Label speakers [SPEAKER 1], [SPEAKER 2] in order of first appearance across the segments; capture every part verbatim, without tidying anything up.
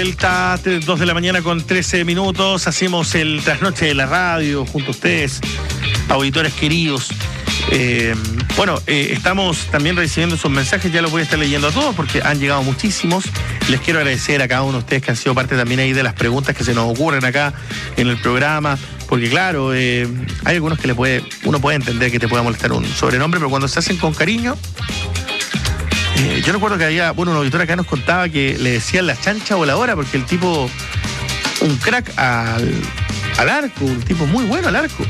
[SPEAKER 1] Vuelta, dos de la mañana con trece minutos, hacemos el trasnoche de la radio junto a ustedes, auditores queridos. Eh, bueno, eh, estamos también recibiendo sus mensajes, ya los voy a estar leyendo a todos porque han llegado muchísimos. Les quiero agradecer a cada uno de ustedes que han sido parte también ahí de las preguntas que se nos ocurren acá en el programa, porque claro, eh, hay algunos que le puede, uno puede entender que te pueda molestar un sobrenombre, pero cuando se hacen con cariño... Eh, yo recuerdo que había, bueno, un auditor acá nos contaba que le decían la chancha voladora porque el tipo, un crack al, al arco, un tipo muy bueno al arco.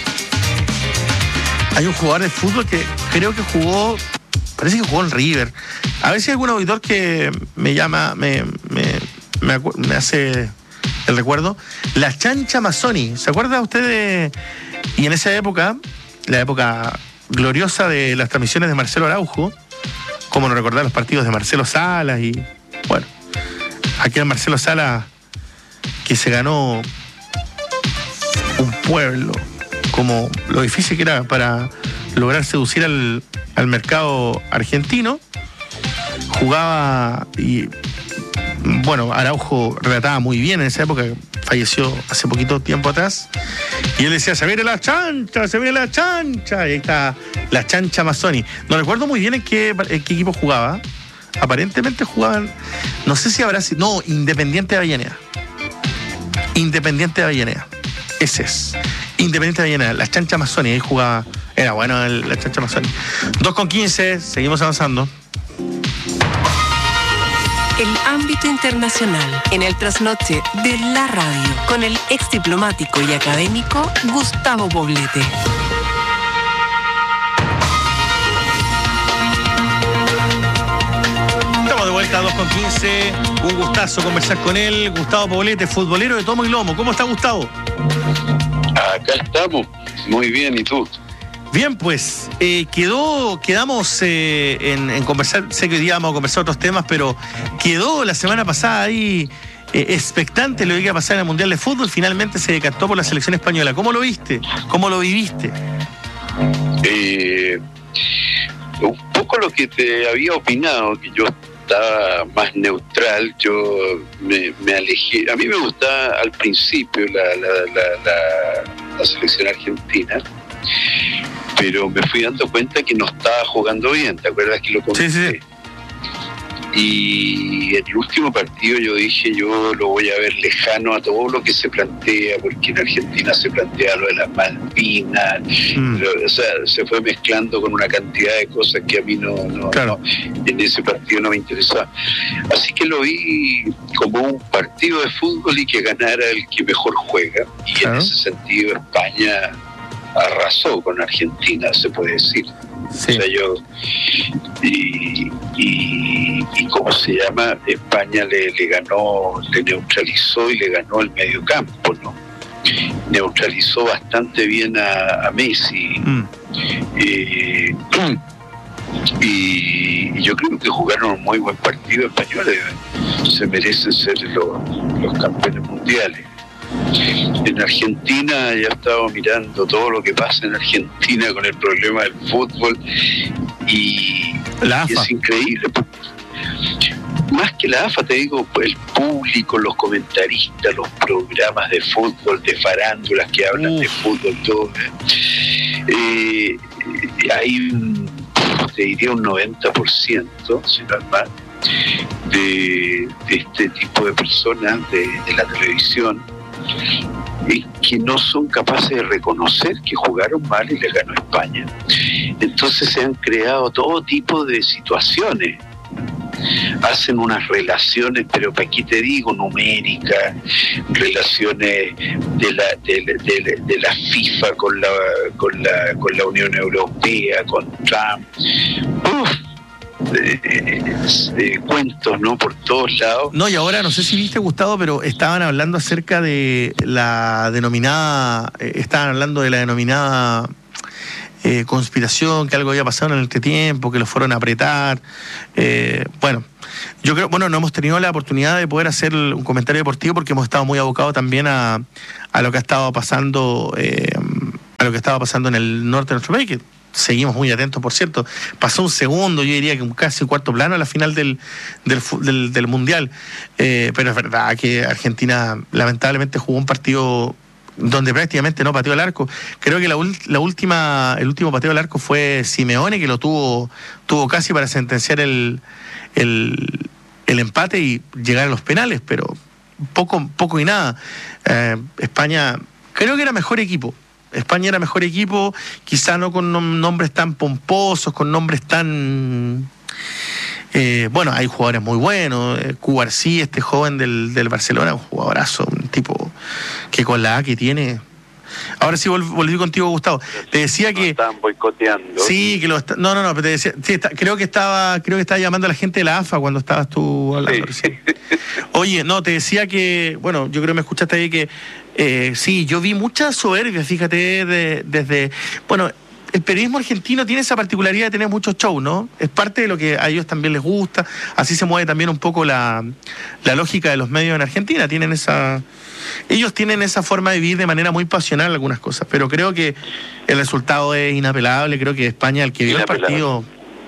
[SPEAKER 1] Hay un jugador de fútbol que creo que jugó, parece que jugó en River. A ver si hay algún auditor que me llama, me, me, me, acu- me hace el recuerdo. La chancha Mazzoni, ¿se acuerda usted de...? Y en esa época, la época gloriosa de las transmisiones de Marcelo Araujo, cómo no recordar los partidos de Marcelo Salas y, bueno, aquel Marcelo Salas que se ganó un pueblo, como lo difícil que era para lograr seducir al, al mercado argentino. Jugaba y, bueno, Araujo relataba muy bien en esa época, falleció hace poquito tiempo atrás, y él decía, se viene la chancha, se viene la chancha, y ahí está la chancha Mazzoni. No recuerdo muy bien en qué, en qué equipo jugaba, aparentemente jugaban, no sé si habrá sido, no, Independiente de Avellaneda, Independiente de Avellaneda, ese es, Independiente de Avellaneda, la chancha Mazzoni, ahí jugaba, era bueno el, la chancha Mazzoni. dos con quince, seguimos avanzando.
[SPEAKER 2] El ámbito internacional en el trasnoche de la radio con el ex diplomático y académico Gustavo Poblete.
[SPEAKER 1] Estamos de vuelta a dos con quince, un gustazo conversar con él, Gustavo Poblete, futbolero de tomo y lomo. ¿Cómo está, Gustavo?
[SPEAKER 3] Acá estamos, muy bien, ¿y tú?
[SPEAKER 1] Bien, pues, eh, quedó, quedamos eh, en, en conversar, sé que hoy día vamos a conversar otros temas, pero quedó la semana pasada ahí eh, expectante lo que iba a pasar en el Mundial de Fútbol, finalmente se decantó por la selección española. ¿Cómo lo viste? ¿Cómo lo viviste?
[SPEAKER 3] Eh, un poco lo que te había opinado, que yo estaba más neutral, yo me, me alejé, a mí me gustaba al principio la, la, la, la, la selección argentina, pero me fui dando cuenta que no estaba jugando bien, ¿te acuerdas que lo comenté?
[SPEAKER 1] Sí, sí.
[SPEAKER 3] Y en el último partido yo dije, yo lo voy a ver lejano a todo lo que se plantea, porque en Argentina se plantea lo de las Malvinas, mm. lo, o sea, se fue mezclando con una cantidad de cosas que a mí no, no,
[SPEAKER 1] claro.
[SPEAKER 3] no en ese partido no me interesaba. Así que lo vi como un partido de fútbol y que ganara el que mejor juega, y claro. En ese sentido España arrasó con Argentina, se puede decir. Sí. O sea, yo y, y, y cómo se llama, España le, le ganó, le neutralizó y le ganó el mediocampo, ¿no? Neutralizó bastante bien a, a Messi. Mm. Eh, y, y yo creo que jugaron un muy buen partido españoles, se merecen ser los, los campeones mundiales. En Argentina ya estaba mirando todo lo que pasa en Argentina con el problema del fútbol y, y es increíble. Más que la A F A, te digo, el público, los comentaristas, los programas de fútbol, de farándulas que hablan Uf. de fútbol, todo. Eh, hay, un, te diría, un noventa por ciento, si no es más, de, de este tipo de personas de, de la televisión, y que no son capaces de reconocer que jugaron mal y les ganó España. Entonces se han creado todo tipo de situaciones, hacen unas relaciones, pero para qué te digo, numéricas, relaciones de la de, de, de la FIFA con la con la con la Unión Europea, con Trump. Uf. De, de, de cuentos, ¿no? Por todos lados.
[SPEAKER 1] No, y ahora no sé si viste, Gustavo, pero estaban hablando acerca de la denominada, eh, estaban hablando de la denominada eh, conspiración, que algo había pasado en el entretiempo, que lo fueron a apretar. Eh, bueno, yo creo, bueno, no hemos tenido la oportunidad de poder hacer un comentario deportivo porque hemos estado muy abocados también a, a lo que ha estado pasando, eh, a lo que estaba pasando en el norte de nuestro país, que seguimos muy atentos, por cierto. Pasó un segundo, yo diría que un casi un cuarto plano a la final del, del, del, del Mundial. Eh, pero es verdad que Argentina lamentablemente jugó un partido donde prácticamente no pateó el arco. Creo que la, la última, el último pateo al arco fue Simeone, que lo tuvo, tuvo casi para sentenciar el, el, el empate y llegar a los penales, pero poco, poco y nada. Eh, España, creo que era mejor equipo. España era mejor equipo, quizá no con nom- nombres tan pomposos, con nombres tan... Eh, bueno, hay jugadores muy buenos. eh, Cubarsí, este joven del, del Barcelona, un jugadorazo, un tipo que con la A que tiene... Ahora sí vol- volví contigo, Gustavo. Te decía que...
[SPEAKER 3] Estaban boicoteando.
[SPEAKER 1] Sí, que lo está... No, no, no, pero te decía... Sí, está... creo que estaba creo que estaba llamando a la gente de la A F A cuando estabas tú hablando.
[SPEAKER 3] Sí.
[SPEAKER 1] recién. Oye, no, te decía que... Bueno, yo creo que me escuchaste ahí que... Eh, sí, yo vi mucha soberbia, fíjate, de, desde... Bueno, el periodismo argentino tiene esa particularidad de tener muchos shows, ¿no? Es parte de lo que a ellos también les gusta. Así se mueve también un poco la, la lógica de los medios en Argentina. Tienen esa... Ellos tienen esa forma de vivir de manera muy pasional algunas cosas, pero creo que el resultado es inapelable. Creo que España, el que vio el partido...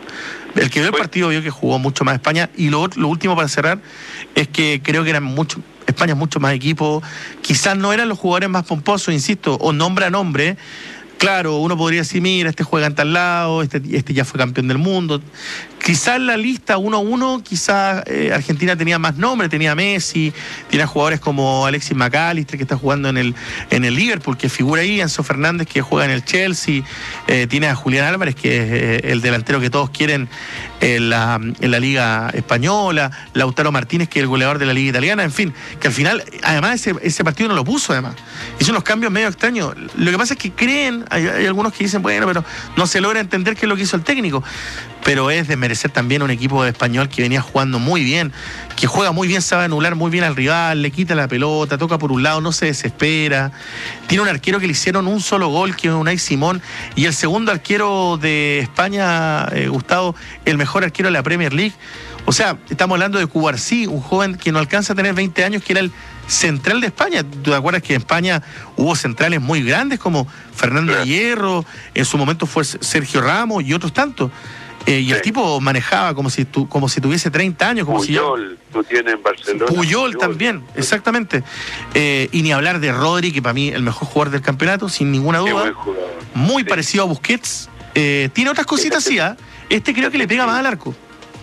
[SPEAKER 1] El que vio el partido vio que jugó mucho más España. Y lo, lo último para cerrar es que creo que eran mucho... España es mucho más equipo. Quizás no eran los jugadores más pomposos, insisto, o nombre a nombre. Claro, uno podría decir, mira, este juega en tal lado, este, este ya fue campeón del mundo. Quizás en la lista uno a uno, quizás eh, Argentina tenía más nombre, tenía Messi, tenía jugadores como Alexis McAllister, que está jugando en el en el Liverpool, que figura ahí, Enzo Fernández, que juega en el Chelsea, eh, tiene a Julián Álvarez, que es eh, el delantero que todos quieren en la, en la Liga Española, Lautaro Martínez, que es el goleador de la Liga Italiana, en fin, que al final, además, ese, ese partido no lo puso, además. Hizo unos cambios medio extraños. Lo que pasa es que creen, hay, hay algunos que dicen, bueno, pero no se logra entender qué es lo que hizo el técnico. Pero es desmerecer también un equipo español que venía jugando muy bien, que juega muy bien, sabe anular muy bien al rival, le quita la pelota, toca por un lado, no se desespera. Tiene un arquero que le hicieron un solo gol, que es Unai Simón, y el segundo arquero de España, eh, Gustavo, el mejor arquero de la Premier League. O sea, estamos hablando de Cubarsí, un joven que no alcanza a tener veinte años, que era el central de España. ¿Tú te acuerdas que en España hubo centrales muy grandes como Fernando de Hierro, en su momento fue Sergio Ramos y otros tantos? Eh, y sí. El tipo manejaba como si tu, como si tuviese treinta años. Como
[SPEAKER 3] Puyol,
[SPEAKER 1] si
[SPEAKER 3] tú tienes en Barcelona.
[SPEAKER 1] Puyol,
[SPEAKER 3] Puyol
[SPEAKER 1] también, exactamente. Eh, y ni hablar de Rodri, que para mí el mejor jugador del campeonato, sin ninguna duda. Muy sí. parecido a Busquets. Eh, tiene otras cositas, sí, ¿eh? Este creo que le pega más al arco.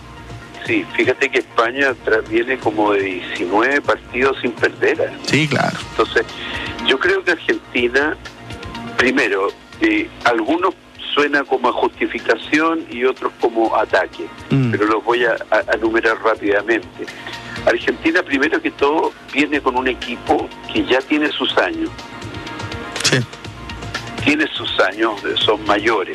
[SPEAKER 3] Sí, fíjate que España viene como de diecinueve partidos sin perder. ¿eh?
[SPEAKER 1] Sí, claro.
[SPEAKER 3] Entonces, yo creo que Argentina, primero, eh, algunos suena como a justificación y otros como ataque, mm. pero los voy a, a, a enumerar rápidamente. Argentina, primero que todo, viene con un equipo que ya tiene sus años.
[SPEAKER 1] Sí.
[SPEAKER 3] Tiene sus años, son mayores.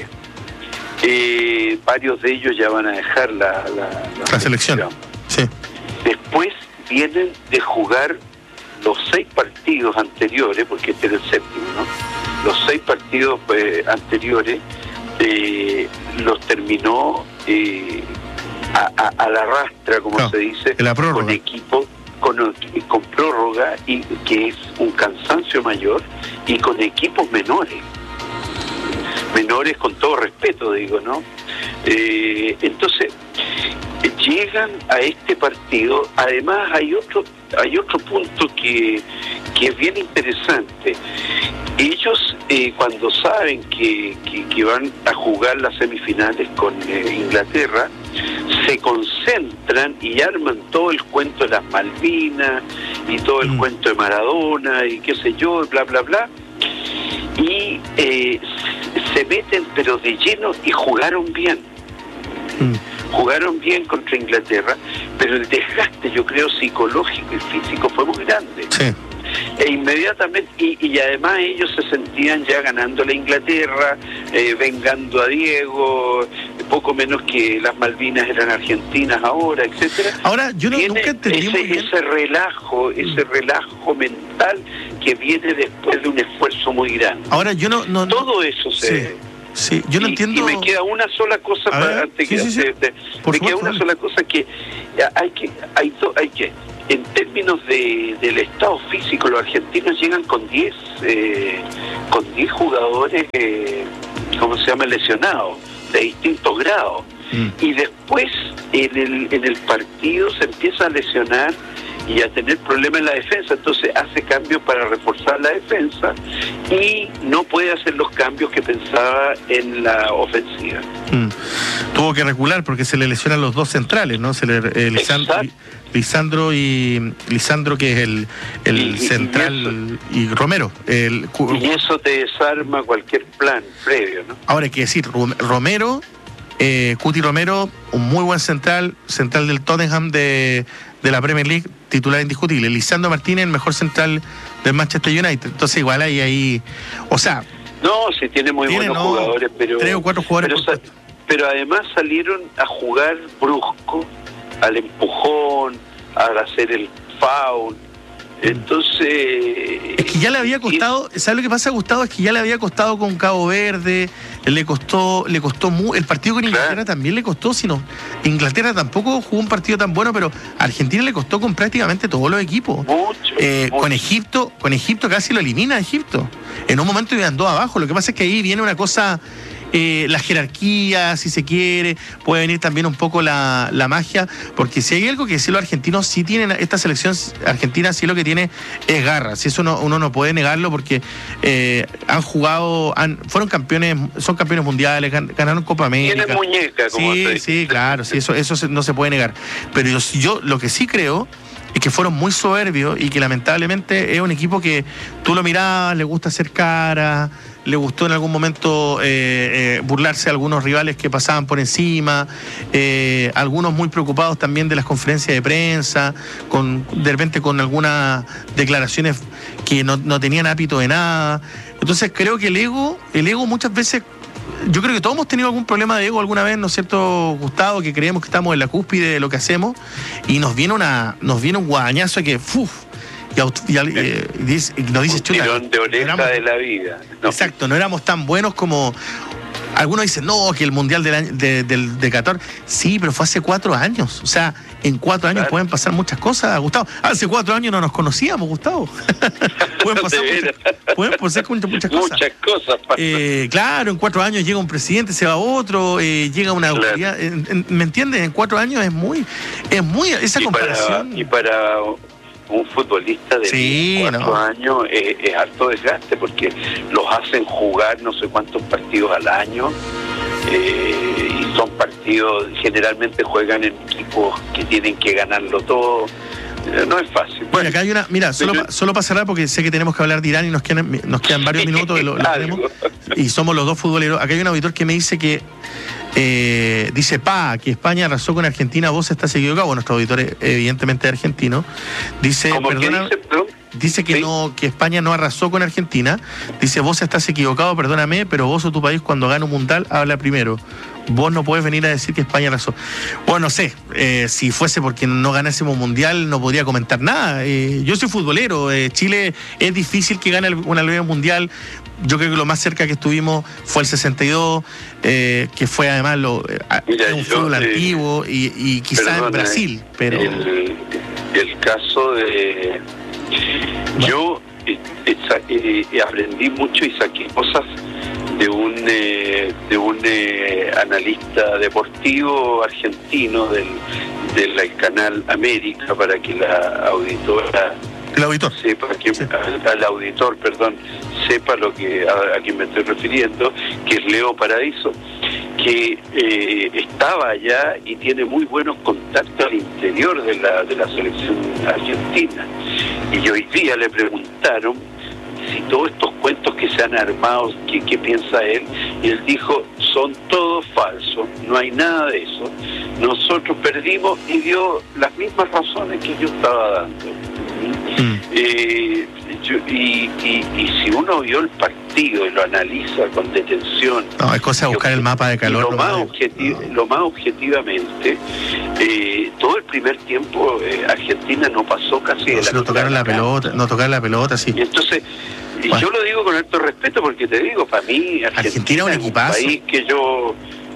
[SPEAKER 3] Eh, varios de ellos ya van a dejar la, la, la,
[SPEAKER 1] la selección. Sí.
[SPEAKER 3] Después vienen de jugar los seis partidos anteriores, porque este era el séptimo, ¿no? Los seis partidos eh, anteriores eh, los terminó eh, a, a, a la rastra, como no, se dice, con equipo, con, con prórroga, y que es un cansancio mayor, y con equipos menores. menores con todo respeto, digo, ¿no? Eh, entonces, llegan a este partido. Además hay otro hay otro punto que, que es bien interesante. Ellos, eh, cuando saben que, que, que van a jugar las semifinales con eh, Inglaterra, se concentran y arman todo el cuento de las Malvinas y todo el mm. cuento de Maradona y qué sé yo, bla, bla, bla. Y eh, se meten pero de lleno y jugaron bien. Mm. Jugaron bien contra Inglaterra, pero el desgaste, yo creo, psicológico y físico fue muy grande.
[SPEAKER 1] Sí.
[SPEAKER 3] E inmediatamente, y, y además ellos se sentían ya ganando la Inglaterra, eh, vengando a Diego, poco menos que las Malvinas eran argentinas ahora, etcétera.
[SPEAKER 1] Ahora, yo no, nunca entendí
[SPEAKER 3] ese, ese relajo, ese relajo mental que viene después de un esfuerzo muy grande.
[SPEAKER 1] Ahora, yo no... no
[SPEAKER 3] Todo eso se...
[SPEAKER 1] Sí. Sí, yo no
[SPEAKER 3] y,
[SPEAKER 1] entiendo.
[SPEAKER 3] Y me queda una sola cosa
[SPEAKER 1] a
[SPEAKER 3] para
[SPEAKER 1] ver,
[SPEAKER 3] antes
[SPEAKER 1] sí,
[SPEAKER 3] que
[SPEAKER 1] sí, sí.
[SPEAKER 3] De, de, me queda una sola cosa que hay que hay, to, hay que en términos de del estado físico, los argentinos llegan con diez eh, con diez jugadores eh, ¿cómo se llama?, lesionados, de distintos grados. Mm. Y después en el, en el partido se empieza a lesionar y a tener problemas en la defensa, entonces hace cambios para reforzar la defensa y no puede hacer los cambios que pensaba en la ofensiva.
[SPEAKER 1] Mm. Tuvo que recular porque se le lesionan los dos centrales, ¿no? Se le, eh, Lisandro, Lisandro y Lisandro, que es el, el y, central, y, y Romero. El,
[SPEAKER 3] y eso te desarma cualquier plan previo, ¿no?
[SPEAKER 1] Ahora hay que decir, Romero, eh, Cuti Romero, un muy buen central, central del Tottenham de, de la Premier League, titular indiscutible. Lisandro Martínez, el mejor central del Manchester United. Entonces igual hay ahí, o sea...
[SPEAKER 3] No, sí tiene muy tiene, buenos no, jugadores, pero...
[SPEAKER 1] Tres o cuatro jugadores.
[SPEAKER 3] Pero, por... pero además salieron a jugar brusco, al empujón, a hacer el foul. Entonces...
[SPEAKER 1] Es que ya le había costado, ¿sabes lo que pasa, Gustavo? Es que ya le había costado con Cabo Verde, le costó, le costó muy, el partido con Inglaterra claro. también le costó, sino Inglaterra tampoco jugó un partido tan bueno, pero a Argentina le costó con prácticamente todos los equipos.
[SPEAKER 3] Mucho,
[SPEAKER 1] eh,
[SPEAKER 3] mucho.
[SPEAKER 1] Con Egipto, con Egipto casi lo elimina a Egipto. En un momento iban dos abajo, lo que pasa es que ahí viene una cosa... Eh, la jerarquía, si se quiere, puede venir también un poco la, la magia, porque si hay algo que sí los argentinos sí tienen, esta selección argentina sí lo que tiene es garra, si eso no, uno no puede negarlo, porque eh, han jugado, han, fueron campeones, son campeones mundiales, ganaron Copa América.
[SPEAKER 3] Tiene muñeca, como
[SPEAKER 1] sí,
[SPEAKER 3] se...
[SPEAKER 1] sí, claro, sí, eso, eso no se puede negar, pero yo, yo lo que sí creo es que fueron muy soberbios y que lamentablemente es un equipo que tú lo mirabas, le gusta hacer cara, le gustó en algún momento eh, eh, burlarse de algunos rivales que pasaban por encima, eh, algunos muy preocupados también de las conferencias de prensa, con de repente con algunas declaraciones que no, no tenían ápito de nada. Entonces creo que el ego, el ego muchas veces, yo creo que todos hemos tenido algún problema de ego alguna vez, ¿no es cierto, Gustavo? Que creemos que estamos en la cúspide de lo que hacemos y nos viene una, nos viene un guadañazo que ¡fuf! Y, y, eh, y, dice, y nos dice,
[SPEAKER 3] un tirón de oreja
[SPEAKER 1] éramos,
[SPEAKER 3] de la vida.
[SPEAKER 1] No. Exacto, no éramos tan buenos como... Algunos dicen, no, que el Mundial del año, de, de, de Qatar, sí, pero fue hace cuatro años. O sea, en cuatro años claro. pueden pasar muchas cosas, Gustavo. Hace cuatro años no nos conocíamos, Gustavo. pueden, pasar muchas, pueden pasar muchas, muchas cosas.
[SPEAKER 3] Muchas cosas pasan.
[SPEAKER 1] Eh, claro, en cuatro años llega un presidente, se va otro, eh, llega una
[SPEAKER 3] claro.
[SPEAKER 1] autoridad. En, en, ¿Me entiendes? En cuatro años es muy... es muy esa
[SPEAKER 3] y
[SPEAKER 1] comparación...
[SPEAKER 3] Para, y para... un futbolista de
[SPEAKER 1] sí,
[SPEAKER 3] cuatro
[SPEAKER 1] no.
[SPEAKER 3] años es, es harto desgaste porque los hacen jugar no sé cuántos partidos al año eh, y son partidos, generalmente juegan en equipos que tienen que ganarlo todo. Eh, no es fácil.
[SPEAKER 1] Bueno, bueno, acá hay una, mira, solo, pa, solo para cerrar porque sé que tenemos que hablar de Irán y nos quedan, nos quedan varios minutos, lo, lo tenemos, y somos los dos futboleros. Acá hay un auditor que me dice que Eh, dice, pa, que España arrasó con Argentina, vos estás equivocado. Nuestro auditor es evidentemente argentino. Dice, perdona,
[SPEAKER 3] dice,
[SPEAKER 1] dice que ¿sí? no, que España no arrasó con Argentina. Dice, vos estás equivocado, perdóname, pero vos o tu país cuando gana un mundial habla primero. Vos no podés venir a decir que España arrasó. Bueno, no sé, eh, si fuese porque no ganásemos un mundial no podría comentar nada. Eh, yo soy futbolero, eh, Chile es difícil que gane una liga mundial. Yo creo que lo más cerca que estuvimos fue el sesenta y dos, eh, que fue además lo, eh, Mira, un fútbol eh, antiguo y, y quizás perdona, en Brasil, pero...
[SPEAKER 3] El, el caso de... Bueno. Yo eh, eh, aprendí mucho y saqué cosas de un eh, de un eh, analista deportivo argentino del, del canal América, para que la auditora...
[SPEAKER 1] El auditor.
[SPEAKER 3] Sepa que, sí. al, al auditor, perdón, sepa lo que a, a quien me estoy refiriendo, que es Leo Paradiso, que eh, estaba allá y tiene muy buenos contactos al interior de la de la selección argentina. Y hoy día le preguntaron si todos estos cuentos que se han armado, ¿qué, qué piensa él? Y él dijo, son todos falsos, no hay nada de eso. Nosotros perdimos, y dio las mismas razones que yo estaba dando. Mm. Eh, yo, y, y, y si uno vio el partido y lo analiza con detención,
[SPEAKER 1] no, es cosa de buscar yo, el mapa de calor.
[SPEAKER 3] Lo más, objeti- no. lo más objetivamente, eh, todo el primer tiempo eh, Argentina no pasó casi
[SPEAKER 1] no,
[SPEAKER 3] de la
[SPEAKER 1] no tocaron la pelota, no tocaron la pelota, sí.
[SPEAKER 3] Y entonces, y bueno. yo lo digo con alto respeto porque te digo, para mí Argentina,
[SPEAKER 1] Argentina es un equipazo.
[SPEAKER 3] Un país que yo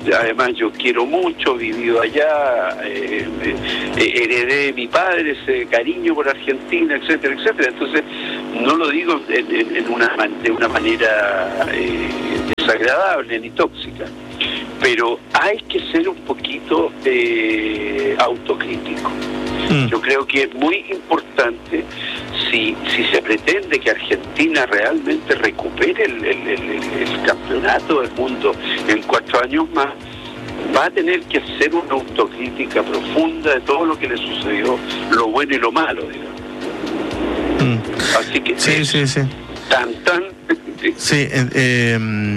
[SPEAKER 3] además yo quiero mucho, he vivido allá, eh, eh, heredé de mi padre ese cariño por Argentina, etcétera, etcétera. Entonces, no lo digo en, en, en una, de una manera eh, desagradable ni tóxica, pero hay que ser un poquito eh, autocrítico. Mm. Yo creo que es muy importante, si, si se pretende que Argentina realmente recupere el, el, el, el campeonato del mundo en cuatro años más, va a tener que hacer una autocrítica profunda de todo lo que le sucedió, lo bueno y lo malo, digamos. Mm. Así que
[SPEAKER 1] sí, sí, sí.
[SPEAKER 3] Tan, tan.
[SPEAKER 1] Sí, eh, eh,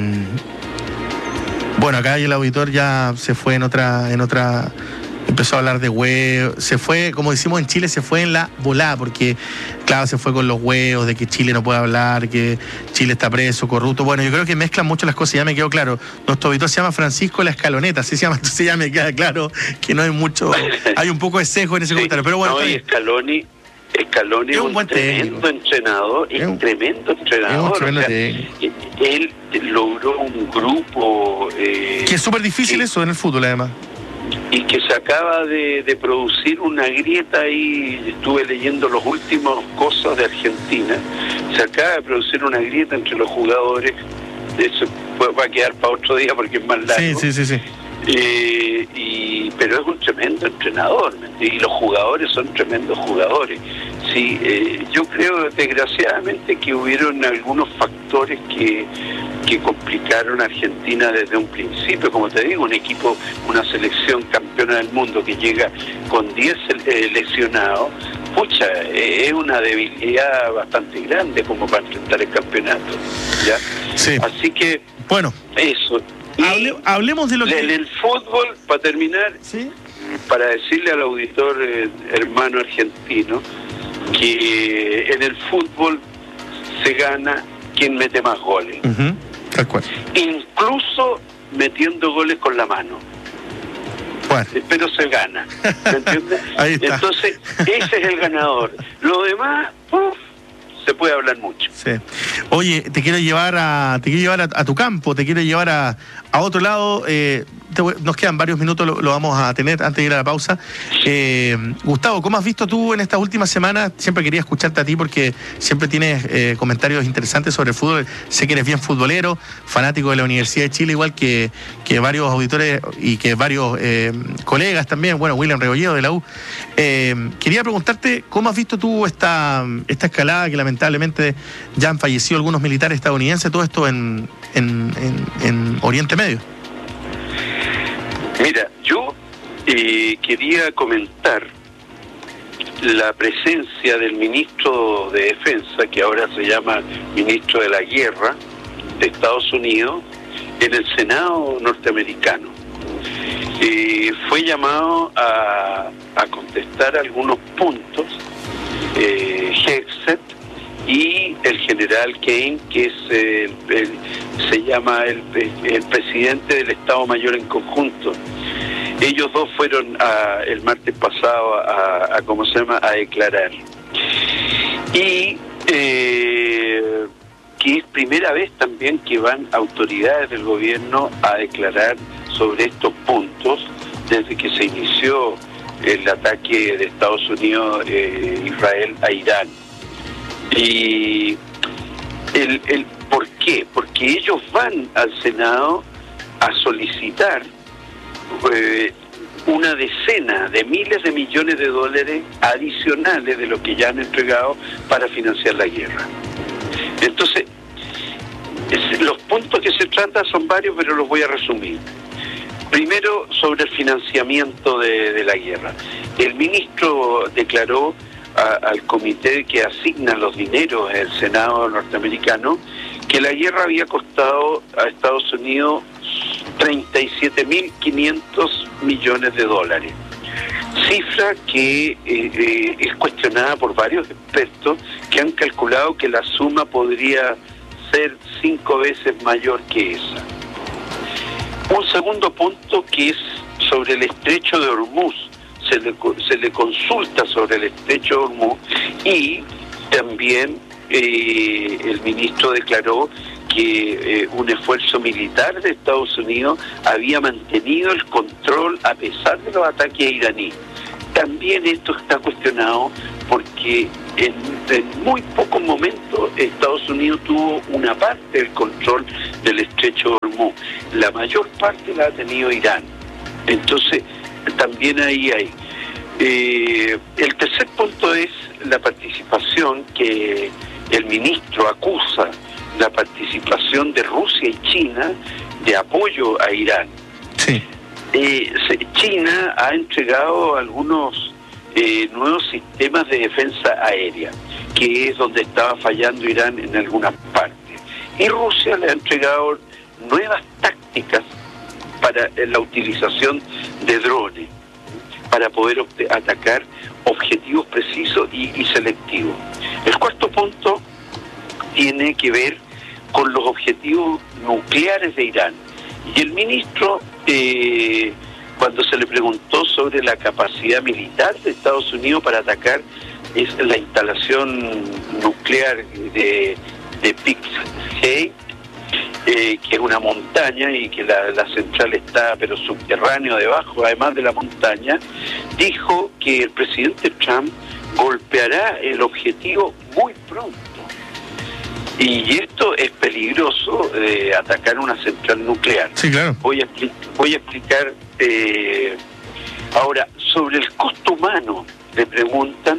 [SPEAKER 1] bueno, acá el auditor ya se fue en otra, en otra, empezó a hablar de huevos, se fue, como decimos en Chile, se fue en la volada, porque claro, se fue con los huevos, de que Chile no puede hablar, que Chile está preso, corrupto. Bueno, yo creo que mezclan mucho las cosas, ya me quedó claro. Nuestro auditor se llama Francisco La Escaloneta, así se llama, entonces ya me queda claro que no hay mucho, hay un poco de sesgo en ese sí, comentario, pero bueno.
[SPEAKER 3] No, y Scaloni, Scaloni es un, un buen tremendo técnico. entrenador, es un tremendo entrenador. Es un tremendo o sea, él logró un grupo... Eh,
[SPEAKER 1] que es súper difícil que, eso en el fútbol, además.
[SPEAKER 3] Y que se acaba de, de producir una grieta ahí, estuve leyendo los últimos cosas de Argentina, se acaba de producir una grieta entre los jugadores, eso va a quedar para otro día porque es más largo.
[SPEAKER 1] Sí, sí, sí, sí.
[SPEAKER 3] Eh, y, pero es un tremendo entrenador, y los jugadores son tremendos jugadores. Sí, eh, yo creo desgraciadamente que hubieron algunos factores que, que complicaron a Argentina desde un principio. Como te digo, un equipo, una selección campeona del mundo que llega con diez eh, lesionados, pucha, eh, es una debilidad bastante grande como para enfrentar el campeonato, ¿ya?
[SPEAKER 1] Sí.
[SPEAKER 3] Así que,
[SPEAKER 1] bueno,
[SPEAKER 3] eso.
[SPEAKER 1] Hable, hablemos de lo que...
[SPEAKER 3] En el fútbol, para terminar,
[SPEAKER 1] ¿sí?
[SPEAKER 3] Para decirle al auditor eh, hermano argentino que en el fútbol se gana quien mete más goles.
[SPEAKER 1] Uh-huh. Tal cual.
[SPEAKER 3] Incluso metiendo goles con la mano.
[SPEAKER 1] Bueno.
[SPEAKER 3] Pero se gana. ¿Me entiendes?
[SPEAKER 1] Ahí está.
[SPEAKER 3] Entonces, ese es el ganador. Lo demás, uf, se puede hablar mucho.
[SPEAKER 1] Sí. Oye, te quiero llevar a te quiero llevar a, a tu campo, te quiero llevar a, a otro lado. Eh, te, nos quedan varios minutos, lo, lo vamos a tener antes de ir a la pausa. Eh, Gustavo, ¿cómo has visto tú en estas últimas semanas? Siempre quería escucharte a ti porque siempre tienes eh, comentarios interesantes sobre el fútbol. Sé que eres bien futbolero, fanático de la Universidad de Chile, igual que, que varios auditores y que varios eh, colegas también. Bueno, William Rebolledo de la U. Eh, quería preguntarte, ¿cómo has visto tú esta, esta escalada que lamentablemente ya han fallecido algunos militares estadounidenses, todo esto en, en, en, en Oriente Medio?
[SPEAKER 3] Mira, yo eh, quería comentar la presencia del ministro de Defensa, que ahora se llama ministro de la Guerra de Estados Unidos, en el Senado norteamericano. Eh, fue llamado a, a contestar algunos puntos, eh, Hegseth y el general Kane, que es el, el, se llama el, el presidente del Estado Mayor en conjunto. Ellos dos fueron a, el martes pasado a, a ¿cómo se llama?, a declarar. Y eh, que es primera vez también que van autoridades del gobierno a declarar sobre estos puntos desde que se inició el ataque de Estados Unidos, eh, Israel a Irán. Y el, el ¿por qué? Porque ellos van al Senado a solicitar eh, una decena de miles de millones de dólares adicionales de lo que ya han entregado para financiar la guerra. Entonces, es, los puntos que se tratan son varios, pero los voy a resumir. Primero, sobre el financiamiento de, de la guerra. El ministro declaró a, al comité que asigna los dineros en el Senado norteamericano que la guerra había costado a Estados Unidos treinta y siete mil quinientos millones de dólares. Cifra que eh, eh, es cuestionada por varios expertos que han calculado que la suma podría ser cinco veces mayor que esa. Un segundo punto que es sobre el estrecho de Hormuz. Se le, se le consulta sobre el estrecho de Hormuz y también eh, el ministro declaró que eh, un esfuerzo militar de Estados Unidos había mantenido el control a pesar de los ataques iraníes. También esto está cuestionado porque en, en muy pocos momentos Estados Unidos tuvo una parte del control del estrecho de Hormuz. La mayor parte la ha tenido Irán. Entonces, también ahí hay. Eh, el tercer punto es la participación que el ministro acusa, la participación de Rusia y China de apoyo a Irán.
[SPEAKER 1] Sí.
[SPEAKER 3] Eh, China ha entregado algunos eh, nuevos sistemas de defensa aérea, que es donde estaba fallando Irán en algunas partes. Y Rusia le ha entregado nuevas tácticas para la utilización de drones, para poder atacar objetivos precisos y, y selectivos. El cuarto punto tiene que ver con los objetivos nucleares de Irán. Y el ministro, eh, cuando se le preguntó sobre la capacidad militar de Estados Unidos para atacar es la instalación nuclear de, de Pix-Hay, eh, que es una montaña y que la, la central está pero subterráneo debajo, además de la montaña, dijo que el presidente Trump golpeará el objetivo muy pronto. Y esto es peligroso, eh, atacar una central nuclear.
[SPEAKER 1] Sí, claro.
[SPEAKER 3] Voy a, voy a explicar. Eh, ahora, sobre el costo humano, le preguntan,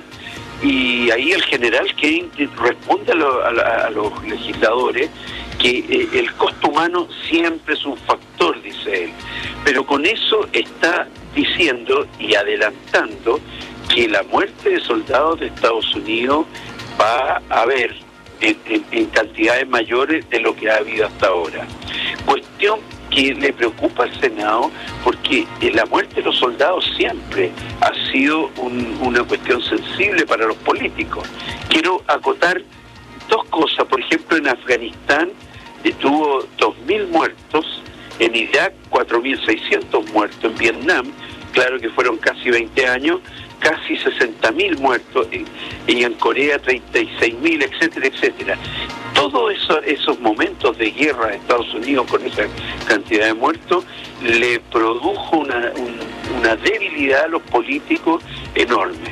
[SPEAKER 3] y ahí el general Kane responde a, lo, a, a los legisladores que eh, el costo humano siempre es un factor, dice él. Pero con eso está diciendo y adelantando que la muerte de soldados de Estados Unidos va a haber En, en, en cantidades mayores de lo que ha habido hasta ahora. Cuestión que le preocupa al Senado porque la muerte de los soldados siempre ha sido un, una cuestión sensible para los políticos. Quiero acotar dos cosas. Por ejemplo, en Afganistán tuvo dos mil muertos, en Irak cuatro mil seiscientos muertos, en Vietnam, claro que fueron casi veinte años, casi sesenta mil muertos, y, y en Corea treinta y seis mil, etcétera, etcétera. Todos eso, esos momentos de guerra de Estados Unidos con esa cantidad de muertos le produjo una, un, una debilidad a los políticos enorme.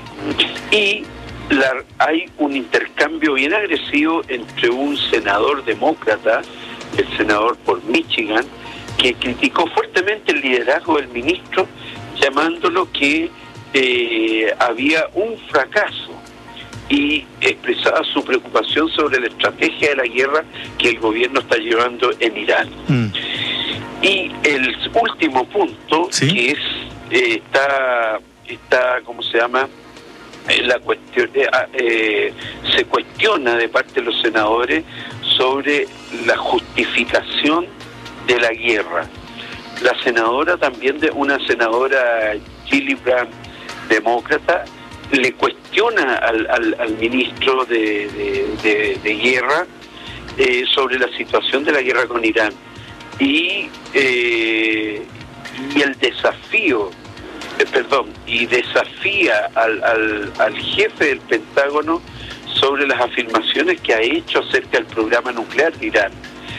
[SPEAKER 3] Y la, hay un intercambio bien agresivo entre un senador demócrata, el senador por Michigan, que criticó fuertemente el liderazgo del ministro, llamándolo que Eh, había un fracaso, y expresaba su preocupación sobre la estrategia de la guerra que el gobierno está llevando en Irán. Mm. Y el último punto, ¿sí?, que es eh, está está ¿cómo se llama? Eh, la cuestión eh, eh, se cuestiona de parte de los senadores sobre la justificación de la guerra. La senadora también, de una senadora Gillibrand, demócrata, le cuestiona al, al, al ministro de, de, de, de guerra eh, sobre la situación de la guerra con Irán y eh, y el desafío eh, perdón y desafía al, al, al jefe del Pentágono sobre las afirmaciones que ha hecho acerca del programa nuclear de Irán.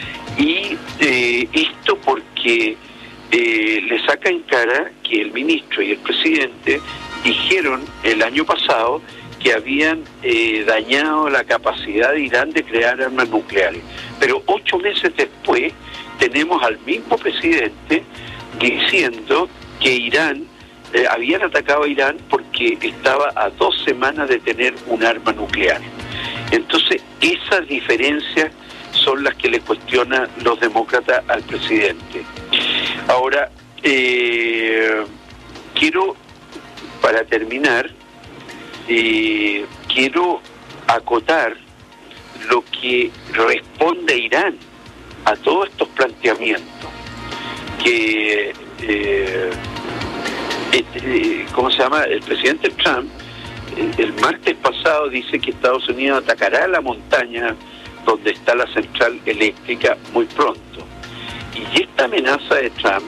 [SPEAKER 3] Y eh, esto porque eh, le saca en cara que el ministro y el presidente dijeron el año pasado que habían eh, dañado la capacidad de Irán de crear armas nucleares. Pero ocho meses después tenemos al mismo presidente diciendo que Irán, eh, habían atacado a Irán porque estaba a dos semanas de tener un arma nuclear. Entonces, esas diferencias son las que le cuestionan los demócratas al presidente. Ahora, eh, quiero... Para terminar, eh, quiero acotar lo que responde Irán a todos estos planteamientos. Que, eh, eh, ¿cómo se llama? El presidente Trump, eh, el martes pasado, dice que Estados Unidos atacará la montaña donde está la central eléctrica muy pronto. Y esta amenaza de Trump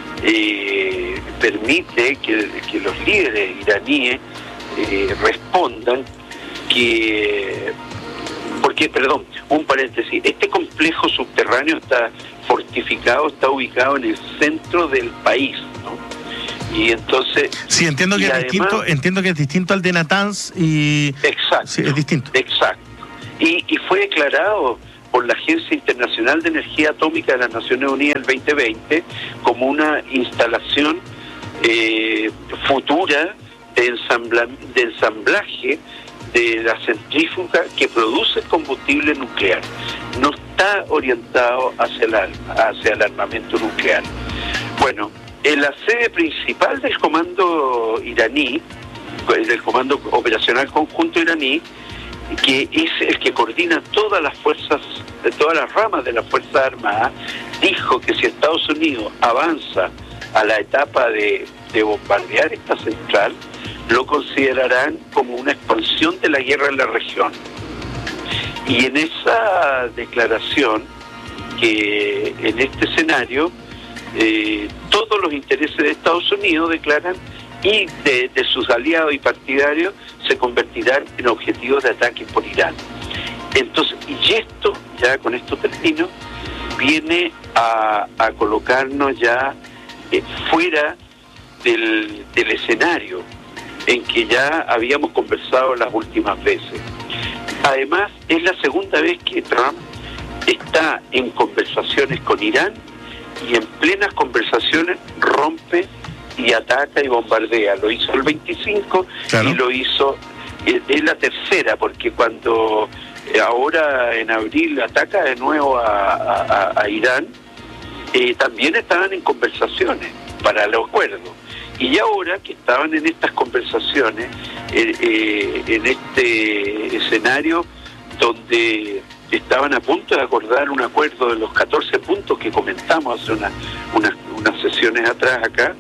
[SPEAKER 3] Eh, permite que, que los líderes iraníes eh, respondan que porque, perdón, un paréntesis, este complejo subterráneo está fortificado, está ubicado en el centro del país, ¿no? Y entonces...
[SPEAKER 1] Sí, entiendo que es
[SPEAKER 3] además,
[SPEAKER 1] distinto, entiendo que es distinto al de Natanz y...
[SPEAKER 3] Exacto.
[SPEAKER 1] Sí, es distinto.
[SPEAKER 3] Exacto. Y, y fue declarado por la Agencia Internacional de Energía Atómica de las Naciones Unidas el veinte veinte como una instalación eh, futura de, ensambla, de ensamblaje de la centrífuga que produce combustible nuclear. No está orientado hacia el, hacia el armamento nuclear. Bueno, en la sede principal del comando iraní, del Comando Operacional Conjunto Iraní, que es el que coordina todas las fuerzas, de todas las ramas de las Fuerzas Armadas, dijo que si Estados Unidos avanza a la etapa de, de bombardear esta central, lo considerarán como una expansión de la guerra en la región. Y en esa declaración, que en este escenario, eh, todos los intereses de Estados Unidos declaran y de, de sus aliados y partidarios se convertirán en objetivos de ataque por Irán. Entonces, y esto, ya con esto termino, viene a, a colocarnos ya eh, fuera del, del escenario en que ya habíamos conversado las últimas veces. Además, es la segunda vez que Trump está en conversaciones con Irán y en plenas conversaciones rompe y ataca y bombardea. Lo hizo el veinticinco, claro, y lo hizo, es, es la tercera, porque cuando ahora en abril ataca de nuevo a, a, a Irán, eh, también estaban en conversaciones para el acuerdo. Y ahora que estaban en estas conversaciones, eh, eh, en este escenario donde estaban a punto de acordar un acuerdo de los catorce puntos que comentamos hace una, una, unas sesiones atrás acá,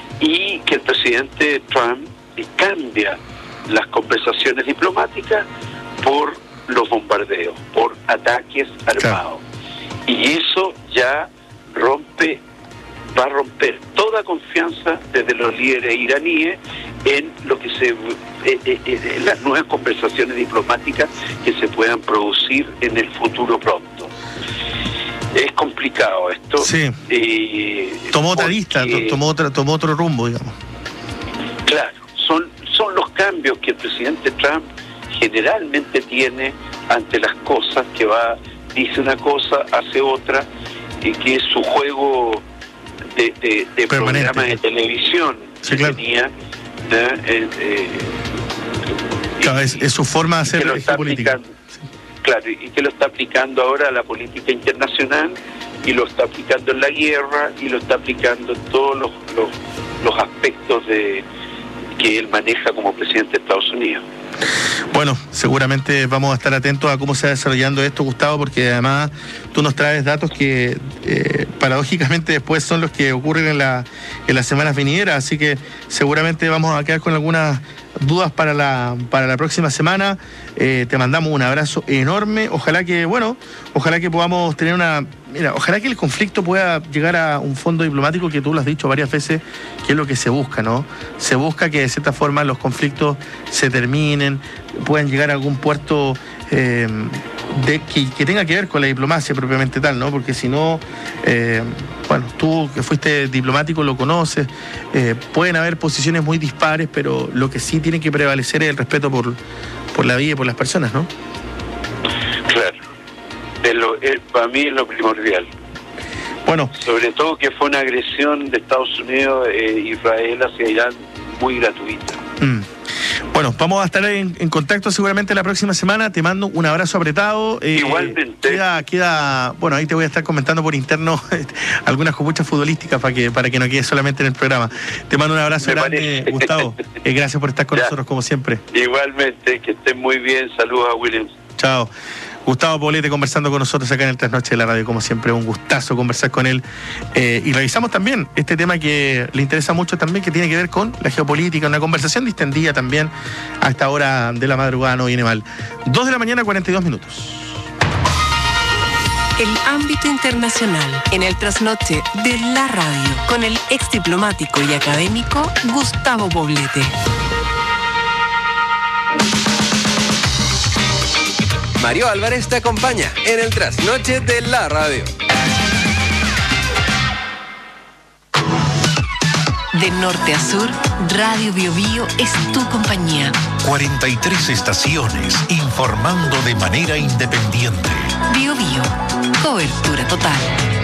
[SPEAKER 3] y que el presidente Trump cambia las conversaciones diplomáticas por los bombardeos, por ataques armados. Claro. Y eso ya rompe, va a romper toda confianza desde los líderes iraníes en lo que se eh, eh, en las nuevas conversaciones diplomáticas que se puedan producir en el futuro pronto. Es complicado esto.
[SPEAKER 1] Sí.
[SPEAKER 3] Eh,
[SPEAKER 1] tomó otra lista, tomó otra, tomó otro rumbo, digamos.
[SPEAKER 3] Claro, son, son los cambios que el presidente Trump generalmente tiene ante las cosas, que va, dice una cosa, hace otra, y que es su juego de, de, de programas de televisión, sí, que claro, tenía. ¿eh? Eh, eh,
[SPEAKER 1] claro, y, es, es su forma de hacer política.
[SPEAKER 3] Claro, y que lo está aplicando ahora a la política internacional, y lo está aplicando en la guerra, y lo está aplicando en todos los, los, los aspectos de que él maneja como presidente de Estados Unidos.
[SPEAKER 1] Bueno, seguramente vamos a estar atentos a cómo se va desarrollando esto, Gustavo, porque además tú nos traes datos que eh, paradójicamente después son los que ocurren en, la, en las semanas venideras, así que seguramente vamos a quedar con algunas dudas para la para la próxima semana. Eh, te mandamos un abrazo enorme. Ojalá que, bueno, ojalá que podamos tener una... Mira, ojalá que el conflicto pueda llegar a un fondo diplomático, que tú lo has dicho varias veces, que es lo que se busca, ¿no? Se busca que de cierta forma los conflictos se terminen, puedan llegar a algún puerto eh, de, que, que tenga que ver con la diplomacia propiamente tal, ¿no? Porque si no, eh, bueno, tú que fuiste diplomático lo conoces, eh, pueden haber posiciones muy dispares, pero lo que sí tiene que prevalecer es el respeto por, por la vida y por las personas, ¿no?
[SPEAKER 3] Claro. Es lo, es, para mí es lo primordial.
[SPEAKER 1] Bueno,
[SPEAKER 3] sobre todo que fue una agresión de Estados Unidos e Israel hacia Irán muy gratuita.
[SPEAKER 1] Mm. Bueno, vamos a estar en, en contacto seguramente la próxima semana. Te mando un abrazo apretado.
[SPEAKER 3] Eh, Igualmente.
[SPEAKER 1] Queda, queda, bueno, ahí te voy a estar comentando por interno algunas copuchas futbolísticas para que para que no quede solamente en el programa. Te mando un abrazo Me grande, parece. Gustavo. Eh, gracias por estar con ya. nosotros como siempre.
[SPEAKER 3] Igualmente, que estén muy bien. Saludos a Williams.
[SPEAKER 1] Chao. Gustavo Poblete conversando con nosotros acá en el Trasnoche de la Radio, como siempre, un gustazo conversar con él. Eh, y revisamos también este tema que le interesa mucho también, que tiene que ver con la geopolítica, una conversación distendida también a esta hora de la madrugada, no viene mal. Dos de la mañana, cuarenta y dos minutos.
[SPEAKER 2] El ámbito internacional en el Trasnoche de la Radio, con el ex diplomático y académico Gustavo Poblete.
[SPEAKER 4] Mario Álvarez te acompaña en el trasnoche de la radio.
[SPEAKER 2] De norte a sur, Radio Bio Bio es tu compañía.
[SPEAKER 5] cuarenta y tres estaciones informando de manera independiente.
[SPEAKER 2] Bio Bio, cobertura total.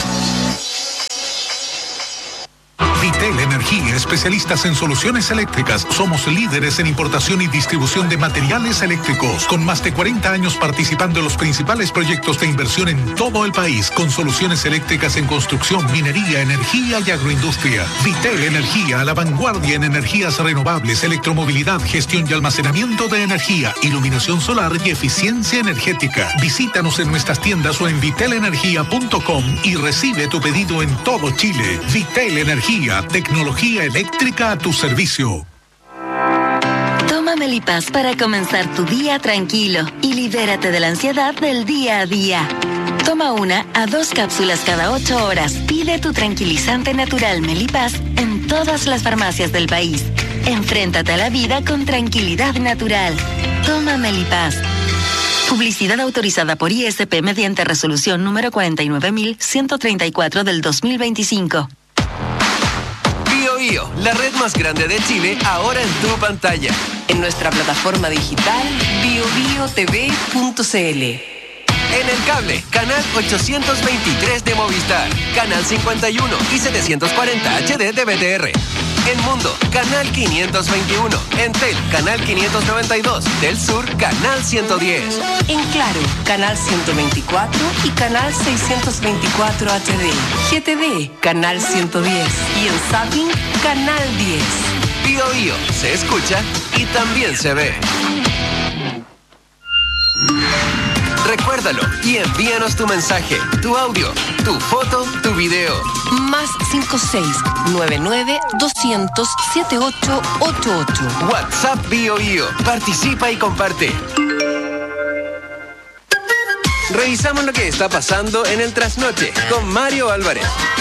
[SPEAKER 5] Vitel Energía, especialistas en soluciones eléctricas. Somos líderes en importación y distribución de materiales eléctricos, con más de cuarenta años participando en los principales proyectos de inversión en todo el país, con soluciones eléctricas en construcción, minería, energía y agroindustria. Vitel Energía, a la vanguardia en energías renovables, electromovilidad, gestión y almacenamiento de energía, iluminación solar y eficiencia energética. Visítanos en nuestras tiendas o en vitel energía punto com y recibe tu pedido en todo Chile. Vitel Energía, tecnología eléctrica a tu servicio.
[SPEAKER 6] Toma Melipaz para comenzar tu día tranquilo y libérate de la ansiedad del día a día. Toma una a dos cápsulas cada ocho horas. Pide tu tranquilizante natural Melipaz en todas las farmacias del país. Enfréntate a la vida con tranquilidad natural. Toma Melipaz. Publicidad autorizada por I S P mediante resolución número cuarenta y nueve mil ciento treinta y cuatro del dos mil veinticinco.
[SPEAKER 4] Bio Bio, la red más grande de Chile, ahora en tu pantalla.
[SPEAKER 2] En nuestra plataforma digital bio bio t v punto c l.
[SPEAKER 4] En el cable, canal ochocientos veintitrés de Movistar, canal cincuenta y uno y setecientos cuarenta H D de B T R. En Mundo, canal quinientos veintiuno. En Tel, canal quinientos noventa y dos. Del Sur, canal ciento diez.
[SPEAKER 2] En Claro, canal ciento veinticuatro y canal seiscientos veinticuatro H D. G T V, canal ciento diez. Y en Zapping, canal diez.
[SPEAKER 4] Bio Bio, se escucha y también se ve. Recuérdalo y envíanos tu mensaje, tu audio, tu foto, tu video.
[SPEAKER 2] Más cinco seis nueve nueve doscientos setenta y ocho ochenta y ocho.
[SPEAKER 4] WhatsApp Bio Bio. Participa y comparte. Revisamos lo que está pasando en el trasnoche con Mario Álvarez.